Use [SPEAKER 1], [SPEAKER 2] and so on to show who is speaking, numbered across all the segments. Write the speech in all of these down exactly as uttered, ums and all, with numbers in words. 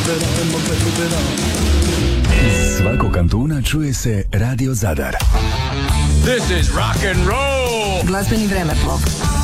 [SPEAKER 1] Iz svakog kantuna čuje se Radio Zadar.
[SPEAKER 2] This is rock and roll.
[SPEAKER 3] Glazbeni vremeplov.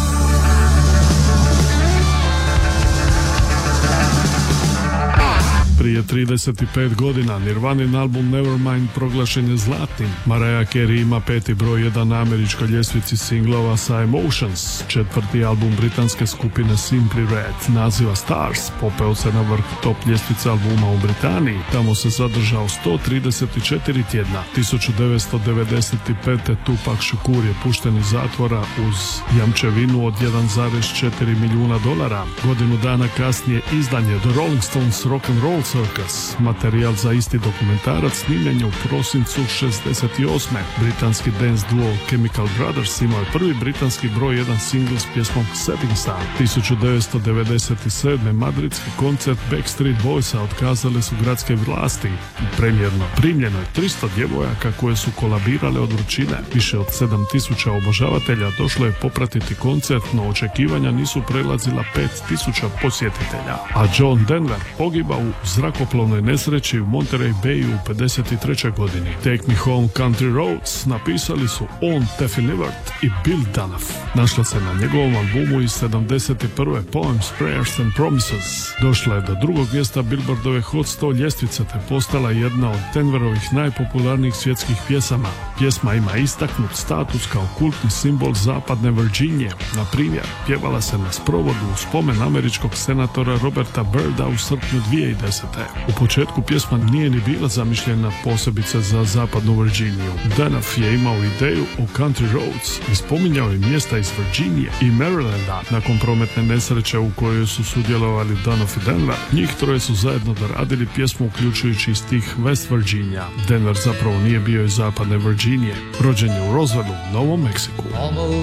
[SPEAKER 4] Prije trideset pet godina Nirvanin album Nevermind proglašen je zlatnim. Mariah Carey ima peti broj jedan na američkoj ljestvici singlova sa Emotions. Četvrti album britanske skupine Simply Red naziva Stars popeo se na vrh top ljestvice albuma u Britaniji. Tamo se zadržao sto trideset četiri tjedna. tisuću devetsto devedeset pete. Tupac Shakur je pušten iz zatvora uz jamčevinu od jedan zarez četiri milijuna dolara. Godinu dana kasnije izdan je The Rolling Stones Rock and Roll Circus. Materijal za isti dokumentarac snimljen je u prosincu šezdeset osme. Britanski dance duo Chemical Brothers imao je prvi britanski broj jedan singl s pjesmom Setting Sun. tisuću devetsto devedeset sedme. madridski koncert Backstreet Boysa otkazale su gradske vlasti. Premjerno primljeno je tristo djevojaka koje su kolabirale od vrućine. Više od sedam tisuća obožavatelja došlo je popratiti koncert, no očekivanja nisu prelazila pet tisuća posjetitelja. A John Denver pogiba u zrakoplovnoj nesreći u Monterey Bayu u pedeset trećoj godini. Take Me Home Country Roads napisali su on, Taffy Livert i Bill Dunoff. Našla se na njegovom albumu iz sedamdeset prve. Poems, Prayers and Promises. Došla je do drugog mjesta Billboardove Hot sto ljestvice te postala jedna od Denverovih najpopularnijih svjetskih pjesama. Pjesma ima istaknut status kao kultni simbol zapadne Virginije. Na primjer, pjevala se na sprovodu u spomen američkog senatora Roberta Byrda u srpnju dvije tisuće desete. U početku pjesma nije ni bila zamišljena posebice za zapadnu Virginiju. Dunoff je imao ideju o Country Roads i spominjao je mjesta iz Virginije i Marylanda. Nakon prometne nesreće u kojoj su sudjelovali Dunoff i Denver, njih troje su zajedno doradili pjesmu uključujući iz tih West Virginia. Denver zapravo nije bio iz zapadne Virginije. Rođen je u Roswellu, Novom Meksiku.